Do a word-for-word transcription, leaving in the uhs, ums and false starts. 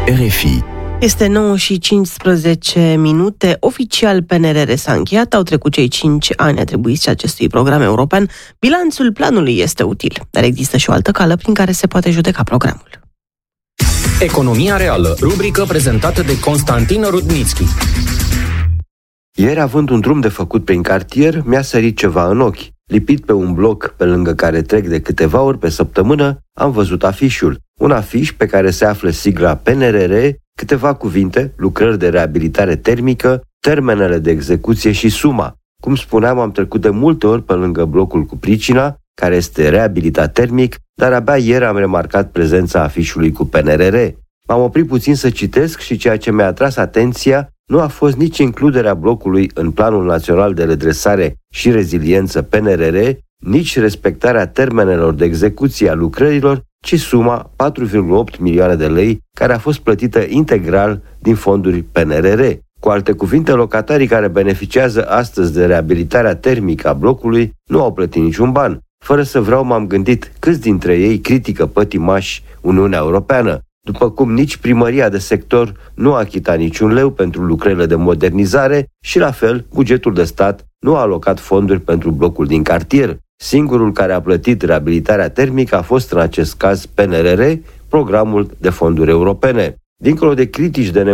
R F I. Este nouă și cincisprezece minute. Oficial P N R R s-a încheiat, au trecut cei cinci ani atribuiți acestui program european. Bilanțul planului este util, dar există și o altă cală prin care se poate judeca programul. Economia reală, rubrică prezentată de Constantin Rudnitschi. Ieri, având un drum de făcut prin cartier, mi-a sărit ceva în ochi. Lipit pe un bloc pe lângă care trec de câteva ori pe săptămână, am văzut afișul. Un afiș pe care se află sigla P N R R, câteva cuvinte, lucrări de reabilitare termică, termenele de execuție și suma. Cum spuneam, am trecut de multe ori pe lângă blocul cu pricina, care este reabilitat termic, dar abia ieri am remarcat prezența afișului cu P N R R. M-am oprit puțin să citesc și ceea ce mi-a atras atenția nu a fost nici includerea blocului în Planul Național de Redresare și Reziliență P N R R, nici respectarea termenelor de execuție a lucrărilor, ci suma patru virgulă opt milioane de lei care a fost plătită integral din fonduri P N R R. Cu alte cuvinte, locatarii care beneficiază astăzi de reabilitarea termică a blocului nu au plătit niciun ban. Fără să vreau, m-am gândit câți dintre ei critică pătimași Uniunea Europeană, după cum nici primăria de sector nu a achitat niciun leu pentru lucrările de modernizare și, la fel, bugetul de stat nu a alocat fonduri pentru blocul din cartier. Singurul care a plătit reabilitarea termică a fost, în acest caz, P N R R, programul de fonduri europene. Dincolo de critici de